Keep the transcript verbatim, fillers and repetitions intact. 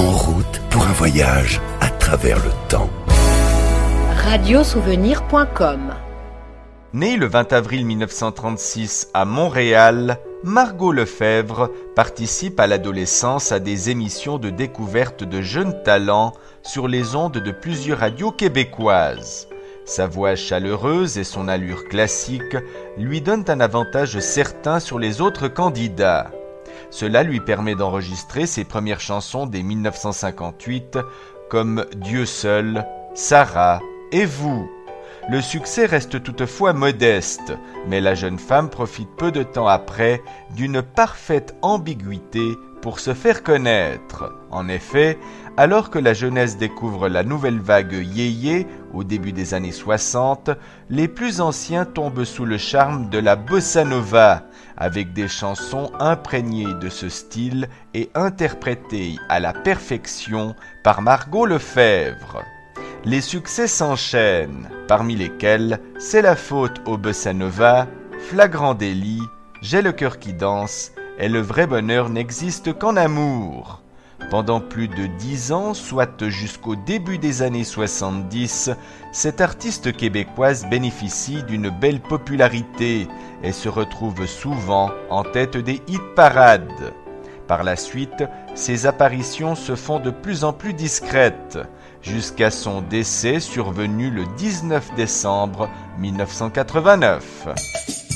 En route pour un voyage à travers le temps. radiosouvenir point com. Née le vingt avril mille neuf cent trente-six à Montréal, Margot Lefebvre participe à l'adolescence à des émissions de découverte de jeunes talents sur les ondes de plusieurs radios québécoises. Sa voix chaleureuse et son allure classique lui donnent un avantage certain sur les autres candidats. Cela lui permet d'enregistrer ses premières chansons dès mille neuf cent cinquante-huit, comme Dieu seul, Sarah et Vous. Le succès reste toutefois modeste, mais la jeune femme profite peu de temps après d'une parfaite ambiguïté pour se faire connaître. En effet, alors que la jeunesse découvre la nouvelle vague yéyé au début des années soixante, les plus anciens tombent sous le charme de la bossa nova, avec des chansons imprégnées de ce style et interprétées à la perfection par Margot Lefebvre. Les succès s'enchaînent, parmi lesquels C'est la faute au bossa nova, Flagrant délit, J'ai le cœur qui danse et Le vrai bonheur n'existe qu'en amour. Pendant plus de dix ans, soit jusqu'au début des années soixante-dix, cette artiste québécoise bénéficie d'une belle popularité et se retrouve souvent en tête des hit-parades. Par la suite, ses apparitions se font de plus en plus discrètes, jusqu'à son décès survenu le dix-neuf décembre mille neuf cent quatre-vingt-neuf.